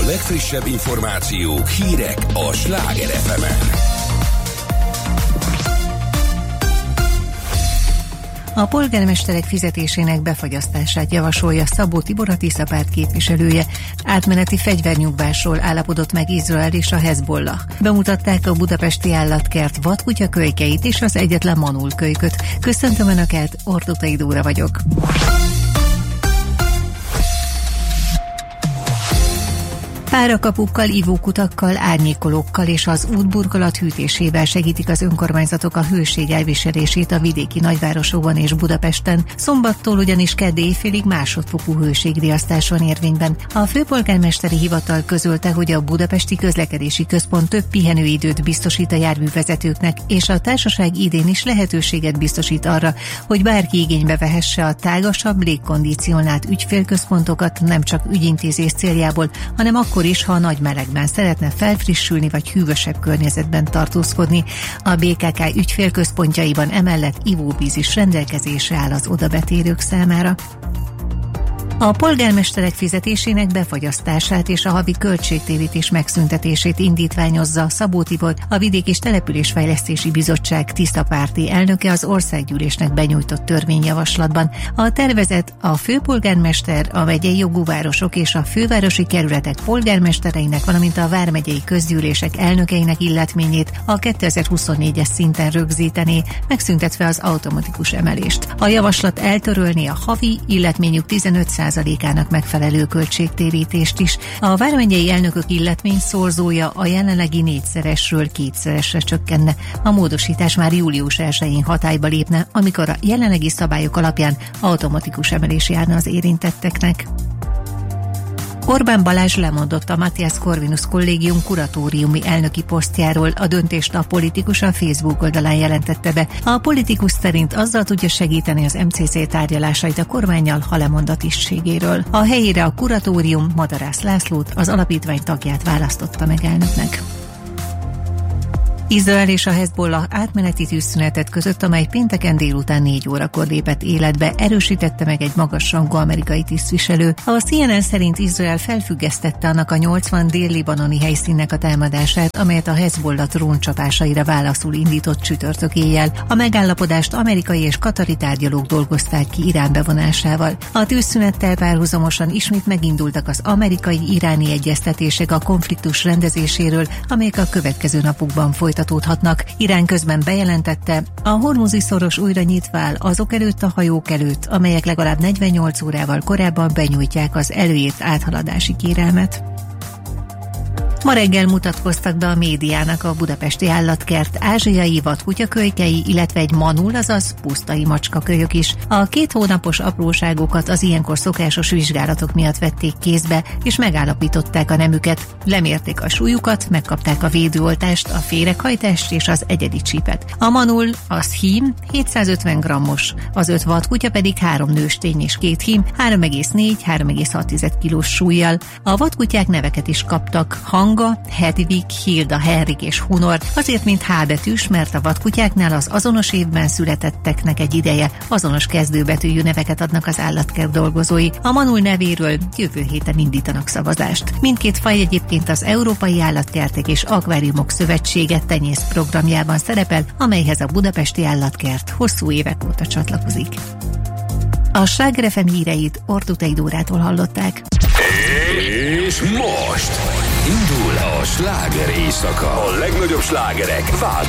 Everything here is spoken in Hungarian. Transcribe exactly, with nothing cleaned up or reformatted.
legfrissebb információk, hírek a Sláger ef emen. A polgármesterek fizetésének befagyasztását javasolja Szabó Tibor, a Tisza párt képviselője. Átmeneti fegyvernyugvásról állapodott meg Izrael és a Hezbollah. Bemutatták a budapesti állatkert vadkutya kölykeit és az egyetlen manul kölyköt. Köszöntöm Önöket, Ordutai Dóra vagyok. Párakapukkal, ivókutakkal, árnyékolókkal és az útburkolat hűtésével segítik az önkormányzatok a hőség elviselését a vidéki nagyvárosokban és Budapesten. Szombattól ugyanis kedd éjfélig másodfokú hőségriasztás van érvényben. A főpolgármesteri hivatal közölte, hogy a Budapesti Közlekedési Központ több pihenőidőt biztosít a járművezetőknek, és a társaság idén is lehetőséget biztosít arra, hogy bárki igénybe vehesse a tágasabb, légkondicionált ügyfélközpontokat nem csak ügyintézés céljából, hanem akkor is, ha a nagy melegben szeretne felfrissülni vagy hűvösebb környezetben tartózkodni. A bé ká ká ügyfélközpontjaiban emellett ivóvíz is rendelkezésre áll az odabetérők számára. A polgármesterek fizetésének befagyasztását és a havi költségtérítés megszüntetését indítványozza Szabó Tibor, a Vidék- és Településfejlesztési Bizottság Tisza párti elnöke az országgyűlésnek benyújtott törvényjavaslatban. A tervezet a főpolgármester, a megyei jogú városok és a fővárosi kerületek polgármestereinek, valamint a vármegyei közgyűlések elnökeinek illetményét a kétezer-huszonnégyes szinten rögzítené, megszüntetve az automatikus emelést. A javaslat eltörölné a havi illetményük tizenöt százalékának megfelelő költségtérítést is. A vármegyei elnökök illetmény szorzója a jelenlegi négyszeresről kétszeresre csökkenne. A módosítás már július elsején hatályba lépne, amikor a jelenlegi szabályok alapján automatikus emelés járna az érintetteknek. Orbán Balázs lemondott a Matthias Corvinus Kollégium kuratóriumi elnöki posztjáról. A döntést a politikus a Facebook oldalán jelentette be. A politikus szerint azzal tudja segíteni az em cé cé tárgyalásait a kormánnyal, ha lemond a tisztségéről. A helyére a kuratórium Madarász Lászlót, az alapítvány tagját választotta meg elnöknek. Izrael és a Hezbollah átmeneti tűzszünetet között, amely pénteken délután négy órakor lépett életbe, erősítette meg egy magasrangú amerikai tisztviselő. A cé en en szerint Izrael felfüggesztette annak a nyolcvan dél-libanoni helyszínnek a támadását, amelyet a Hezbollah dróncsapásaira válaszul indított csütörtök éjjel. A megállapodást amerikai és katari tárgyalók dolgozták ki Irán bevonásával. A tűzszünettel párhuzamosan ismét megindultak az amerikai-iráni egyeztetések a konfliktus rendezéséről, amelyek a következő napokban folytatnak. Folytatódhatnak. Irán közben bejelentette, a hormuzi szoros újra nyitva áll azok előtt a hajók előtt, amelyek legalább negyvennyolc órával korábban benyújtják az előírt áthaladási kérelmet. Ma reggel mutatkoztak be a médiának a budapesti állatkert ázsiai vadkutyakölykei, illetve egy manul, azaz pusztai macskakölyök is. A két hónapos apróságokat az ilyenkor szokásos vizsgálatok miatt vették kézbe, és megállapították a nemüket. Lemérték a súlyukat, megkapták a védőoltást, a féreghajtást és az egyedi csípet. A manul, az hím, hétszázötven grammos, az öt vadkutya pedig három nőstény és két hím, három egész négy-három egész hat kilós súllyal. A vadkutyák neveket is kaptak: Hanga, Hedvig, Hilda, Henrik és Hunor, azért mint H betűs, mert a vadkutyáknál az azonos évben születetteknek egy ideje azonos kezdőbetűjű neveket adnak az állatkert dolgozói. A manul nevéről jövő héten indítanak szavazást. Mindkét faj egyébként az Európai Állatkertek és Akváriumok Szövetsége tenyész programjában szerepel, amelyhez a budapesti állatkert hosszú évek óta csatlakozik. A Sláger ef em híreit Ordutai Dórától hallották. És most indul a sláger éjszaka. A legnagyobb slágerek változnak.